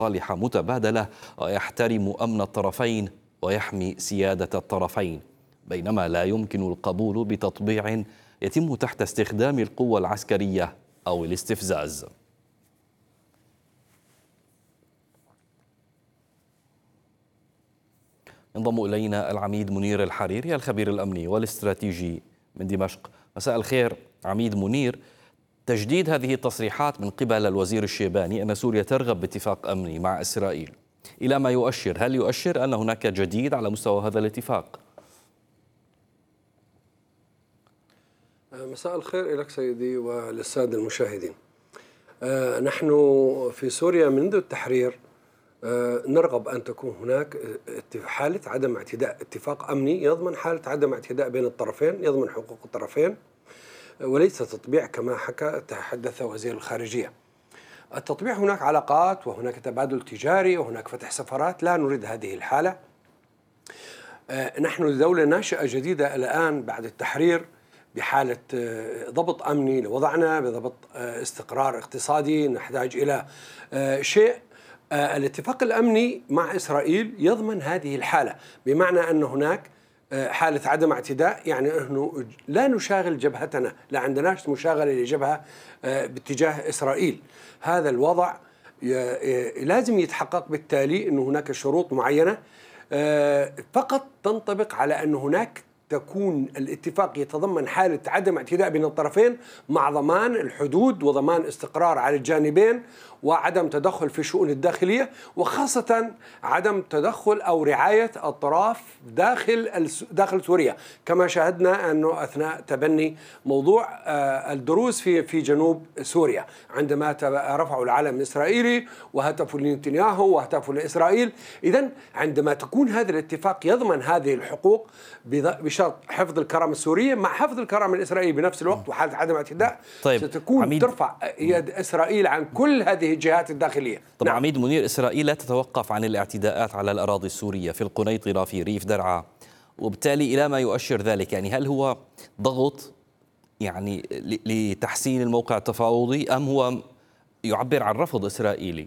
مصالح متبادلة ويحترم أمن الطرفين ويحمي سيادة الطرفين، بينما لا يمكن القبول بتطبيع يتم تحت استخدام القوة العسكرية أو الاستفزاز. ينضم إلينا العميد منير الحريري الخبير الأمني والاستراتيجي من دمشق. مساء الخير عميد منير. تجديد هذه التصريحات من قبل الوزير الشيباني أن سوريا ترغب باتفاق أمني مع إسرائيل، إلى ما يؤشر، هل يؤشر أن هناك جديد على مستوى هذا الاتفاق؟ مساء الخير لك سيدي وللسادة المشاهدين. نحن في سوريا منذ التحرير نرغب أن تكون هناك حالة عدم اعتداء، اتفاق أمني يضمن حالة عدم اعتداء بين الطرفين، يضمن حقوق الطرفين، وليس تطبيع كما تحدث وزير الخارجية. التطبيع هناك علاقات وهناك تبادل تجاري وهناك فتح سفارات، لا نريد هذه الحالة. نحن دولة ناشئة جديدة الآن بعد التحرير بحالة ضبط أمني لوضعنا، بضبط استقرار اقتصادي، نحتاج إلى شيء. الاتفاق الأمني مع إسرائيل يضمن هذه الحالة، بمعنى أن هناك حالة عدم اعتداء، يعني أنه لا نشاغل جبهتنا، لا عندناش مشاغلة لجبهة باتجاه إسرائيل. هذا الوضع لازم يتحقق بالتالي أنه هناك شروط معينة فقط تنطبق على أن هناك تكون الاتفاق يتضمن حالة عدم اعتداء بين الطرفين مع ضمان الحدود وضمان استقرار على الجانبين وعدم تدخل في الشؤون الداخلية، وخاصة عدم تدخل أو رعاية الأطراف داخل سوريا، كما شاهدنا أنه أثناء تبني موضوع الدروز في جنوب سوريا عندما رفعوا العلم الإسرائيلي وهتفوا لنتنياهو وهتفوا لإسرائيل. إذن عندما تكون هذا الاتفاق يضمن هذه الحقوق بشرط حفظ الكرامة السورية مع حفظ الكرامة الإسرائيلية بنفس الوقت وحالة عدم اعتداء، ستكون ترفع يد إسرائيل عن كل هذه الجهات الداخلية. طبعا عميد منير، إسرائيل لا تتوقف عن الاعتداءات على الأراضي السورية في القنيطرة في ريف درعا، وبالتالي إلى ما يؤشر ذلك، يعني هل هو ضغط يعني لتحسين الموقع التفاوضي أم هو يعبر عن رفض إسرائيلي؟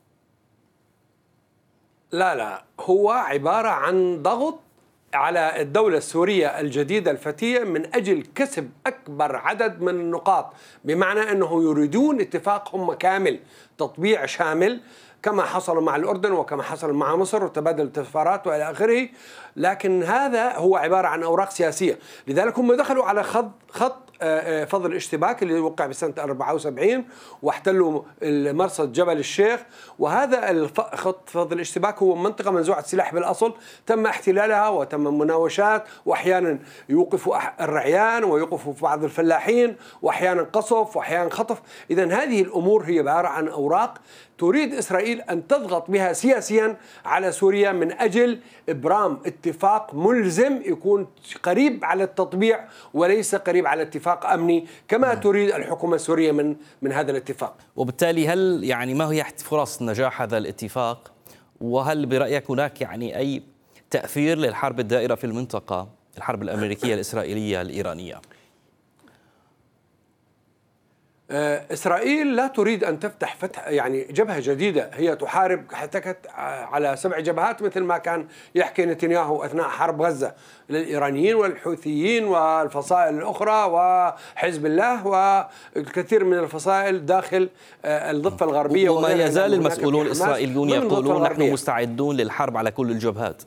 لا، هو عبارة عن ضغط على الدولة السورية الجديدة الفتية من أجل كسب أكبر عدد من النقاط، بمعنى أنه يريدون اتفاق هم كامل، تطبيع شامل، كما حصل مع الأردن وكما حصل مع مصر وتبادل السفارات وإلى آخره. لكن هذا هو عبارة عن أوراق سياسية، لذلك هم دخلوا على خط فض الاشتباك اللي وقع بسنة 74 واحتلوا مرصد جبل الشيخ. وهذا خط فض الاشتباك هو منطقة منزوعة السلاح بالأصل، تم احتلالها وتم مناوشات، وأحيانا يوقفوا الرعيان ويوقفوا بعض الفلاحين، وأحيانا قصف وأحيانا خطف. إذن هذه الأمور هي عبارة عن أوراق تريد إسرائيل أن تضغط بها سياسيا على سوريا من أجل إبرام اتفاق ملزم يكون قريب على التطبيع وليس قريب على اتفاق أمني كما تريد الحكومة السورية من هذا الاتفاق. وبالتالي هل يعني ما هي فرص نجاح هذا الاتفاق؟ وهل برأيك هناك يعني أي تأثير للحرب الدائرة في المنطقة، الحرب الأمريكية الإسرائيلية الإيرانية؟ إسرائيل لا تريد أن تفتح يعني جبهة جديدة، هي تحارب، احتكت على 7 جبهات مثل ما كان يحكي نتنياهو أثناء حرب غزة للإيرانيين والحوثيين والفصائل الأخرى وحزب الله والكثير من الفصائل داخل الضفة الغربية. وما يزال المسؤولون الإسرائيليون يقولون نحن مستعدون للحرب على كل الجبهات.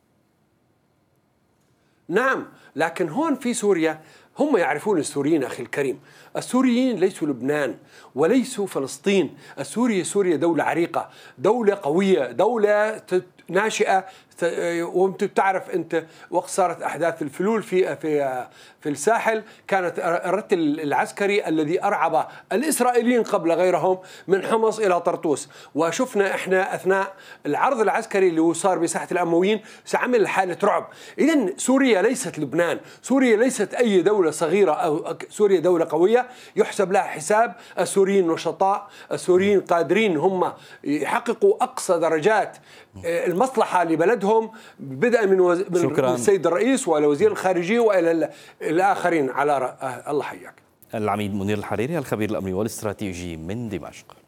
نعم، لكن هون في سوريا هم يعرفون السوريين أخي الكريم، السوريين ليسوا لبنان وليسوا فلسطين، سوريا دولة عريقة، دولة قوية، دولة ناشئة. وانت بتعرف انت وقت صارت احداث الفلول في الساحل كانت الرتل العسكري الذي ارعب الاسرائيليين قبل غيرهم من حمص الى طرطوس، وشفنا احنا اثناء العرض العسكري اللي صار بساحه الامويين سعمل حاله رعب. اذا سوريا ليست لبنان، سوريا ليست اي دوله صغيره، او سوريا دوله قويه يحسب لها حساب. السوريين نشطاء، السوريين قادرين هم يحققوا اقصى درجات المصلحة لبلدهم، بدءا من السيد الرئيس وإلى وزير الخارجية وإلى الآخرين على الله حياك. العميد منير الحريري الخبير الأمني والاستراتيجي من دمشق.